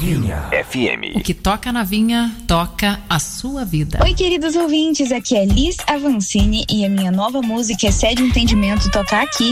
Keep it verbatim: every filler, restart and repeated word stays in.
Vinha F M. O que toca na Vinha, toca a sua vida. Oi, queridos ouvintes, aqui é Liz Avancini e a minha nova música Excede o Entendimento tocar aqui